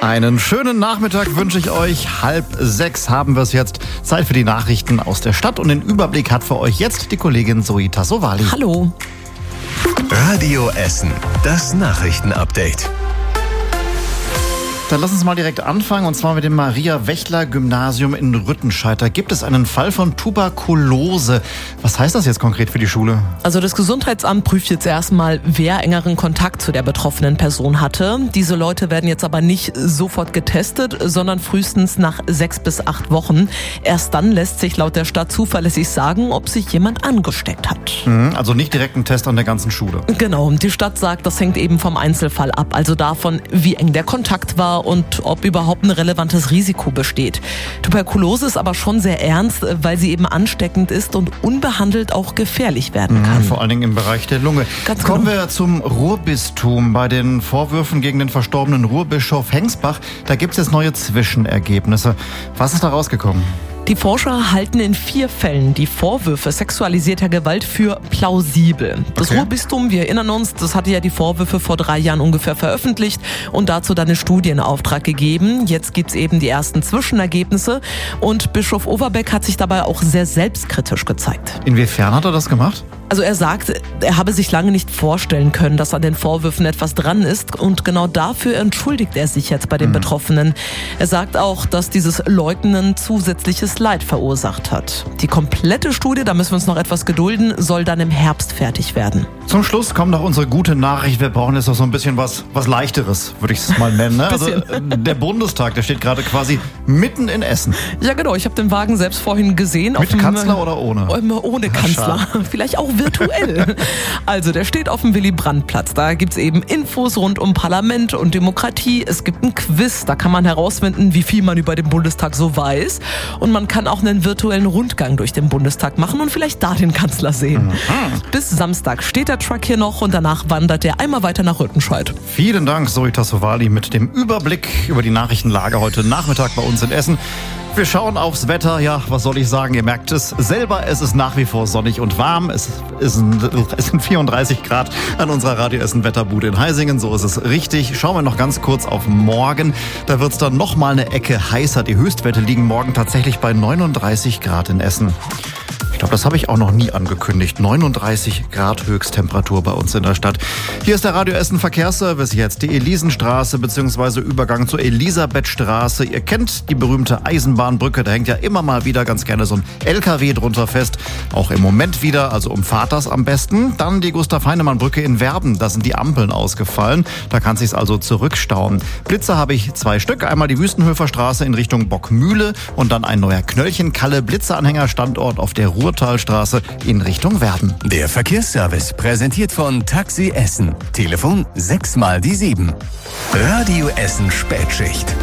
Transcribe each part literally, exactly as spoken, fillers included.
Einen schönen Nachmittag wünsche ich euch. Halb sechs haben wir es jetzt. Zeit für die Nachrichten aus der Stadt. Und den Überblick hat für euch jetzt die Kollegin Zoe Tassovali. Hallo. Radio Essen, das Nachrichtenupdate. Dann lass uns mal direkt anfangen, und zwar mit dem Maria-Wächler-Gymnasium in Rüttenscheid. Da gibt es einen Fall von Tuberkulose. Was heißt das jetzt konkret für die Schule? Also das Gesundheitsamt prüft jetzt erstmal, wer engeren Kontakt zu der betroffenen Person hatte. Diese Leute werden jetzt aber nicht sofort getestet, sondern frühestens nach sechs bis acht Wochen. Erst dann lässt sich laut der Stadt zuverlässig sagen, ob sich jemand angesteckt hat. Mhm, also nicht direkt ein Test an der ganzen Schule. Genau, die Stadt sagt, das hängt eben vom Einzelfall ab. Also davon, wie eng der Kontakt war und ob überhaupt ein relevantes Risiko besteht. Tuberkulose ist aber schon sehr ernst, weil sie eben ansteckend ist und unbehandelt auch gefährlich werden kann. Mhm, vor allen Dingen im Bereich der Lunge. Ganz Kommen genau. wir zum Ruhrbistum. Bei den Vorwürfen gegen den verstorbenen Ruhrbischof Hengsbach, da gibt es jetzt neue Zwischenergebnisse. Was ist da rausgekommen? Die Forscher halten in vier Fällen die Vorwürfe sexualisierter Gewalt für plausibel. Das Okay. Ruhrbistum, wir erinnern uns, das hatte ja die Vorwürfe vor drei Jahren ungefähr veröffentlicht und dazu dann eine Studie in Auftrag gegeben. Jetzt gibt's eben die ersten Zwischenergebnisse und Bischof Overbeck hat sich dabei auch sehr selbstkritisch gezeigt. Inwiefern hat er das gemacht? Also er sagt, er habe sich lange nicht vorstellen können, dass an den Vorwürfen etwas dran ist und genau dafür entschuldigt er sich jetzt bei den Mhm. Betroffenen. Er sagt auch, dass dieses Leugnen zusätzliches Leid verursacht hat. Die komplette Studie, da müssen wir uns noch etwas gedulden, soll dann im Herbst fertig werden. Zum Schluss kommt noch unsere gute Nachricht. Wir brauchen jetzt noch so ein bisschen was, was Leichteres, würde ich es mal nennen. Ne? Also Bisschen. äh, der Bundestag, der steht gerade quasi mitten in Essen. Ja genau, ich habe den Wagen selbst vorhin gesehen. Mit dem, Kanzler oder ohne? Ähm, Ohne Kanzler, vielleicht auch virtuell. Also der steht auf dem Willy-Brandt-Platz. Da gibt's eben Infos rund um Parlament und Demokratie. Es gibt ein Quiz, da kann man herausfinden, wie viel man über den Bundestag so weiß. Und man kann auch einen virtuellen Rundgang durch den Bundestag machen und vielleicht da den Kanzler sehen. Mhm. Bis Samstag steht der Truck hier noch und danach wandert er einmal weiter nach Rüttenscheid. Vielen Dank, Zoe Tassovali, mit dem Überblick über die Nachrichtenlage heute Nachmittag bei uns in Essen. Wir schauen aufs Wetter. Ja, was soll ich sagen? Ihr merkt es selber, es ist nach wie vor sonnig und warm. Es, ist, es sind vierunddreißig Grad an unserer Radio Essen Wetterbude in Heisingen. So ist es richtig. Schauen wir noch ganz kurz auf morgen. Da wird es dann noch mal eine Ecke heißer. Die Höchstwerte liegen morgen tatsächlich bei neununddreißig Grad in Essen. Ich glaube, das habe ich auch noch nie angekündigt. neununddreißig Grad Höchsttemperatur bei uns in der Stadt. Hier ist der Radio Essen Verkehrsservice jetzt. Die Elisenstraße bzw. Übergang zur Elisabethstraße. Ihr kennt die berühmte Eisenbahnbrücke. Da hängt ja immer mal wieder ganz gerne so ein L K W drunter fest. Auch im Moment wieder, also umfahrt das am besten. Dann die Gustav-Heinemann-Brücke in Werben. Da sind die Ampeln ausgefallen. Da kann es sich also zurückstauen. Blitzer habe ich zwei Stück. Einmal die Wüstenhöfer Straße in Richtung Bockmühle und dann ein neuer Knöllchen-Kalle-Blitzeranhängerstandort auf der Ruhrtalstraße in Richtung Werden. Der Verkehrsservice präsentiert von Taxi Essen. Telefon sechs mal die sieben. Radio Essen Spätschicht.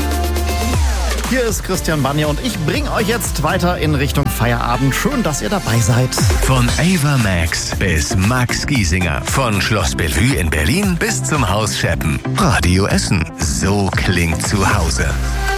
Hier ist Christian Banja und ich bringe euch jetzt weiter in Richtung Feierabend. Schön, dass ihr dabei seid. Von Ava Max bis Max Giesinger. Von Schloss Bellevue in Berlin bis zum Haus Scheppen. Radio Essen. So klingt zu Hause.